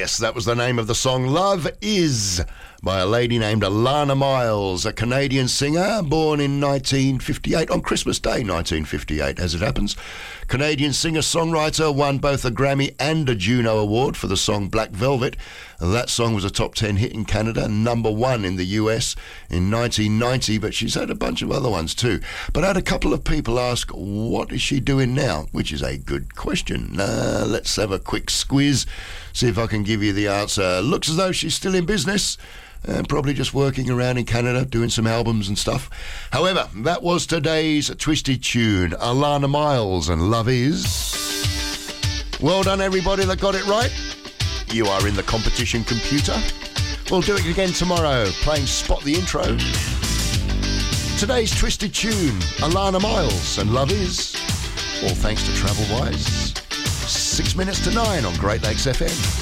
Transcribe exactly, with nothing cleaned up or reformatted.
yes, that was the name of the song Love Is by a lady named Alannah Myles, a Canadian singer born in nineteen fifty-eight, on Christmas Day nineteen fifty-eight as it happens. Canadian singer-songwriter, won both a Grammy and a Juno Award for the song Black Velvet. That song was a top ten hit in Canada, number one in the U S in nineteen ninety, but she's had a bunch of other ones too. But I had a couple of people ask, what is she doing now? Which is a good question. Uh, let's have a quick squiz, see if I can give you the answer. Looks as though she's still in business, and probably just working around in Canada, doing some albums and stuff. However, that was today's Twisted Tune, Alannah Myles and Love Is. Well done, everybody that got it right. You are in the competition, computer. We'll do it again tomorrow, playing Spot the Intro. Today's Twisted Tune, Alannah Myles and Love Is. All thanks to Travelwise. Six minutes to nine on Great Lakes F M.